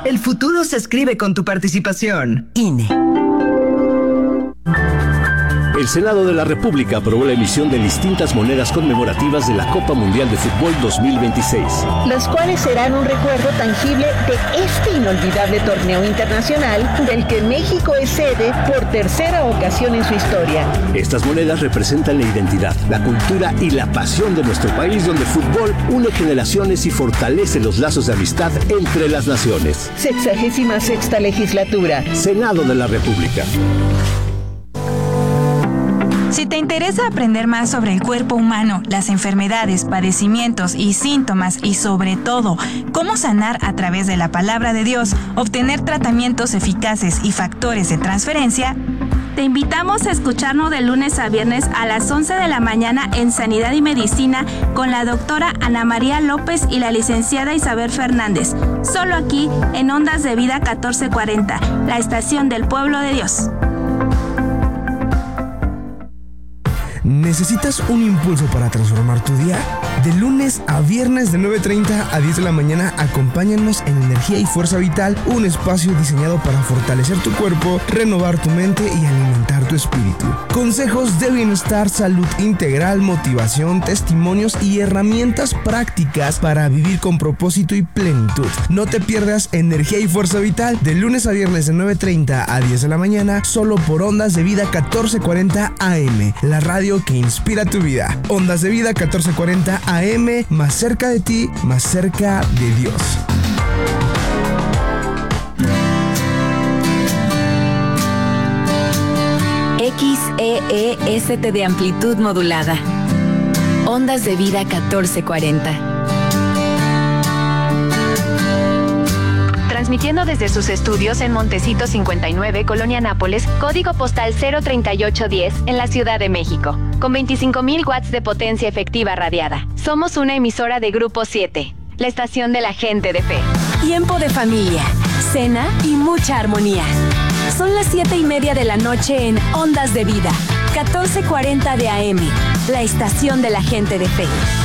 El futuro se escribe con tu participación. INE. El Senado de la República aprobó la emisión de distintas monedas conmemorativas de la Copa Mundial de Fútbol 2026. Las cuales serán un recuerdo tangible de este inolvidable torneo internacional del que México es sede por tercera ocasión en su historia. Estas monedas representan la identidad, la cultura y la pasión de nuestro país, donde el fútbol une generaciones y fortalece los lazos de amistad entre las naciones. 66ª legislatura. Senado de la República. Si te interesa aprender más sobre el cuerpo humano, las enfermedades, padecimientos y síntomas y sobre todo, cómo sanar a través de la palabra de Dios, obtener tratamientos eficaces y factores de transferencia, te invitamos a escucharnos de lunes a viernes a las 11 de la mañana en Sanidad y Medicina con la doctora Ana María López y la licenciada Isabel Fernández. Solo aquí en Ondas de Vida 1440, la estación del pueblo de Dios. ¿Necesitas un impulso para transformar tu día? De lunes a viernes de 9:30 a 10 de la mañana, acompáñanos en Energía y Fuerza Vital, un espacio diseñado para fortalecer tu cuerpo, renovar tu mente y alimentar tu espíritu. Consejos de bienestar, salud integral, motivación, testimonios y herramientas prácticas para vivir con propósito y plenitud. No te pierdas Energía y Fuerza Vital de lunes a viernes de 9:30 a 10 de la mañana, solo por Ondas de Vida 1440 AM, la radio que inspira tu vida. Ondas de Vida 1440 AM, más cerca de ti, más cerca de Dios. XEEST de amplitud modulada. Ondas de Vida 1440. Transmitiendo desde sus estudios en Montecito 59, Colonia Nápoles, código postal 03810, en la Ciudad de México, con 25,000 watts de potencia efectiva radiada. Somos una emisora de Grupo 7, la estación de la gente de fe. Tiempo de familia, cena y mucha armonía. Son las 7:30 de la noche en Ondas de Vida, 1440 de AM, la estación de la gente de fe.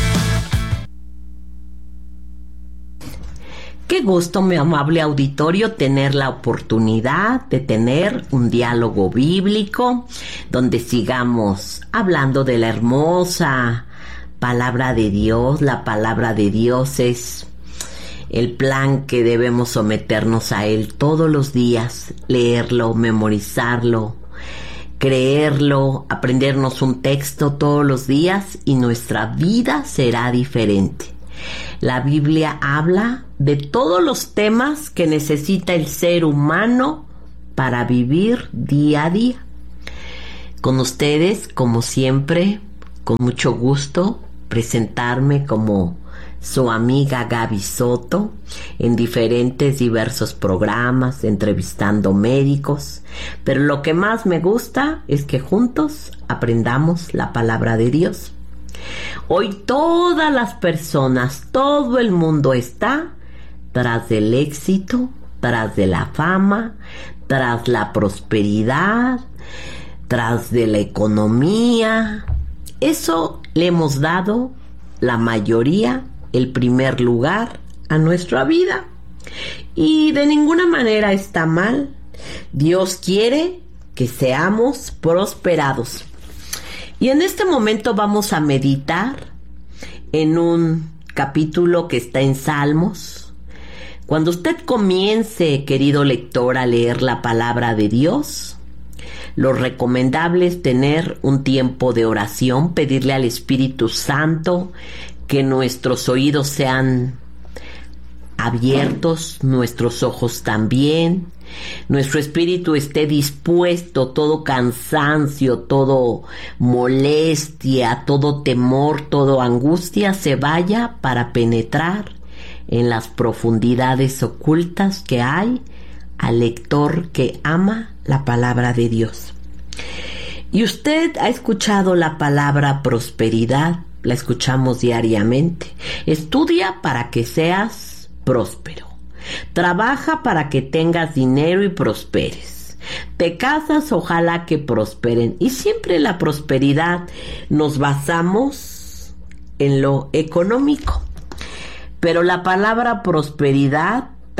Qué gusto, mi amable auditorio, tener la oportunidad de tener un diálogo bíblico donde sigamos hablando de la hermosa palabra de Dios. La palabra de Dios es el plan que debemos someternos a él todos los días, leerlo, memorizarlo, creerlo, aprendernos un texto todos los días y nuestra vida será diferente. La Biblia habla de todos los temas que necesita el ser humano para vivir día a día. Con ustedes, como siempre, con mucho gusto, presentarme como su amiga Gaby Soto en diversos programas, entrevistando médicos, pero lo que más me gusta es que juntos aprendamos la palabra de Dios. Hoy todas las personas, todo el mundo está tras del éxito, tras de la fama, tras la prosperidad, tras de la economía. Eso le hemos dado la mayoría el primer lugar a nuestra vida. Y de ninguna manera está mal. Dios quiere que seamos prosperados. Y en este momento vamos a meditar en un capítulo que está en Salmos. Cuando usted comience, querido lector, a leer la palabra de Dios, lo recomendable es tener un tiempo de oración, pedirle al Espíritu Santo que nuestros oídos sean abiertos, nuestros ojos también, nuestro espíritu esté dispuesto, todo cansancio, todo molestia, todo temor, todo angustia se vaya para penetrar en las profundidades ocultas que hay al lector que ama la palabra de Dios. Y usted ha escuchado la palabra prosperidad, la escuchamos diariamente. Estudia para que seas próspero. Trabaja para que tengas dinero y prosperes. Te casas, ojalá que prosperen. Y siempre la prosperidad nos basamos en lo económico. Pero la palabra prosperidad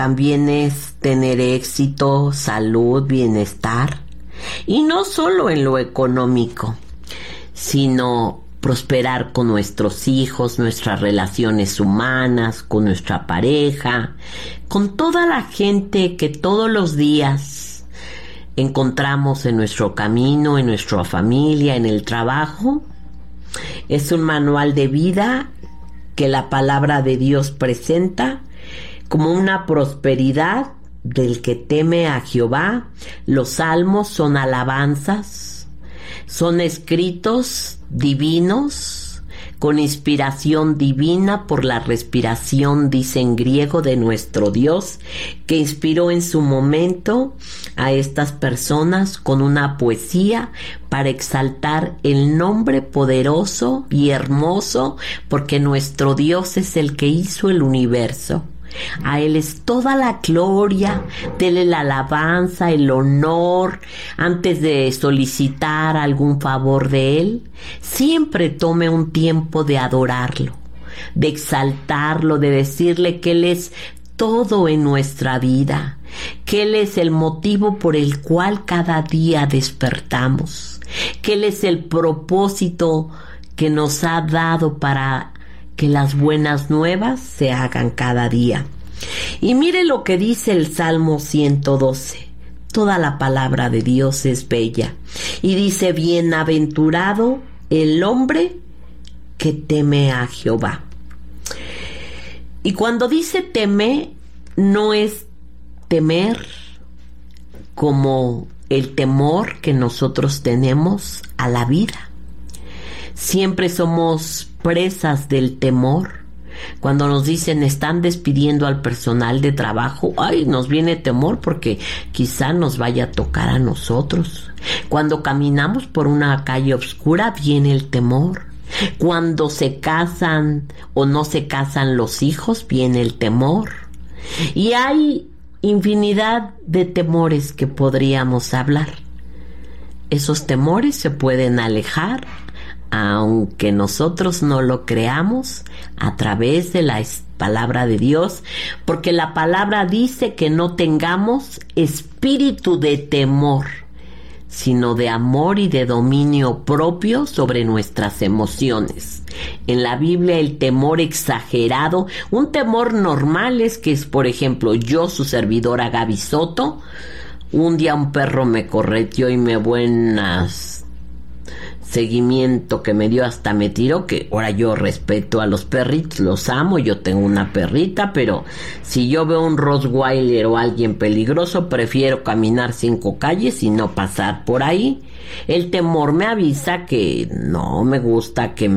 también es tener éxito, salud, bienestar. Y no solo en lo económico, sino prosperar con nuestros hijos, nuestras relaciones humanas, con nuestra pareja, con toda la gente que todos los días encontramos en nuestro camino, en nuestra familia, en el trabajo. Es un manual de vida que la palabra de Dios presenta como una prosperidad del que teme a Jehová. Los salmos son alabanzas, son escritos divinos con inspiración divina por la respiración, dice en griego, de nuestro Dios, que inspiró en su momento a estas personas con una poesía para exaltar el nombre poderoso y hermoso, porque nuestro Dios es el que hizo el universo. A Él es toda la gloria, dele la alabanza, el honor. Antes de solicitar algún favor de Él, siempre tome un tiempo de adorarlo, de exaltarlo, de decirle que Él es todo en nuestra vida, que Él es el motivo por el cual cada día despertamos, que Él es el propósito que nos ha dado para que las buenas nuevas se hagan cada día. Y mire lo que dice el Salmo 112. Toda la palabra de Dios es bella. Y dice: bienaventurado el hombre que teme a Jehová. Y cuando dice teme, no es temer como el temor que nosotros tenemos a la vida. Siempre somos presas del temor. Cuando nos dicen están despidiendo al personal de trabajo, ay, nos viene temor porque quizá nos vaya a tocar a nosotros. Cuando caminamos por una calle oscura, viene el temor. Cuando se casan o no se casan los hijos, viene el temor. Y hay infinidad de temores que podríamos hablar. Esos temores se pueden alejar, aunque nosotros no lo creamos, a través de la palabra de Dios, porque la palabra dice que no tengamos espíritu de temor, sino de amor y de dominio propio sobre nuestras emociones. En la Biblia el temor exagerado, un temor normal es que es, por ejemplo, yo, su servidora Gaby Soto, un día un perro me correteó y me buenas seguimiento que me dio, hasta me tiró, que ahora yo respeto a los perritos, los amo, yo tengo una perrita, pero si yo veo un Rottweiler o alguien peligroso, prefiero caminar 5 calles y no pasar por ahí. El temor me avisa que no me gusta que